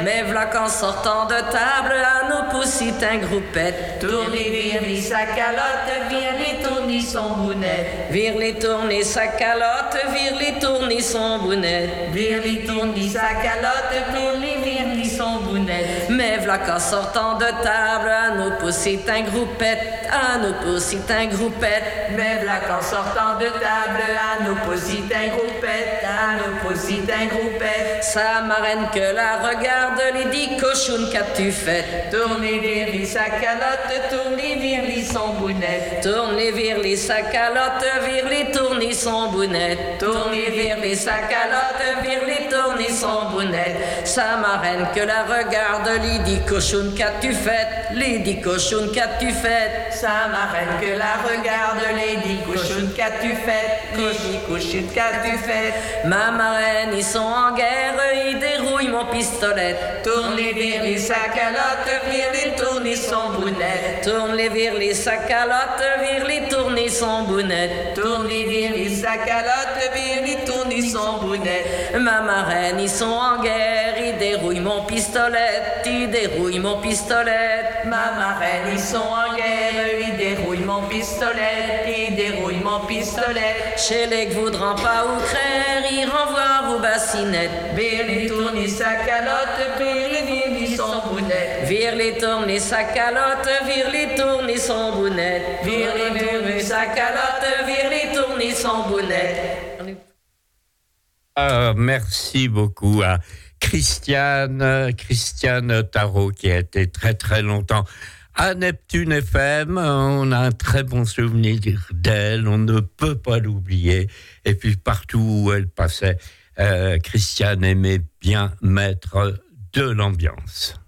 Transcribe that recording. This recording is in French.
Mais v'là qu'en sortant de table, à nos poussites un groupette. Tournez, virez sa calotte, virez, tournez son bounette. Vire-les, tournez sa calotte, vire-les, tournez son bounette. Virez, tournez sa calotte, tournez, virez son bounette. Mais v'là qu'en sortant de table, à nos poussites un groupette, à nos poussites un groupette. Mais v'là qu'en sortant de table, à nos poussites un groupette, à nos poussites un groupette. Sa marraine que la regarde, lui dit cochoune qu'as-tu fait? Tournez, virez sa calotte, tournez, virez son bounette. Tournez, vire-les sa calotte, vire-les, tournez son bounette. Tournez, virez sa calotte, vire-les, tournez son bounette. Sa marraine que la regarde, lui dit cochoune qu'as-tu fait? Lui dit cochoune qu'as-tu fait? Sa marraine que la regarde, Lady cochoune qu'as-tu fait? Lady cochoune qu'as-tu fait? Ma marraine, ils sont en guerre, ils dérouillent mon pistolet. Tournez, virez sa calotte, virez, tournez son bounette. Tournez, virez sa calotte, virez, tournez son bounette. Tournez, virez sa calotte, virez, tournez son bounette. Ma marraine, ils sont en guerre, ils dérouillent mon pistolet, ils dérouillent mon pistolet. Ma marraine, ils sont en guerre, ils dérouillent mon pistolet, ils dérouillent mon pistolet. Chez les voudront pas ou craire, ils renvoient aux bassinettes. Virez, tournez sa calotte, virez, virez son bounette. Vire-les, tournez sa calotte, vire-les, tournez son bounette. Virez, virez sa calotte, virez, tournez son bounette. Merci beaucoup à Christiane Tarot, qui a été très très longtemps à Neptune FM. On a un très bon souvenir d'elle, on ne peut pas l'oublier. Et puis partout où elle passait, Christiane aimait bien mettre de l'ambiance.